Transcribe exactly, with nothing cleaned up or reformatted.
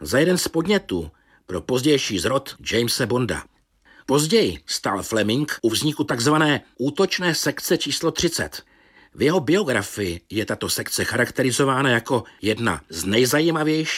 za jeden z podnětů pro pozdější zrod Jamese Bonda. Později stál Fleming u vzniku takzvané útočné sekce číslo třicet. V jeho biografii je tato sekce charakterizována jako jedna z nejzajímavějších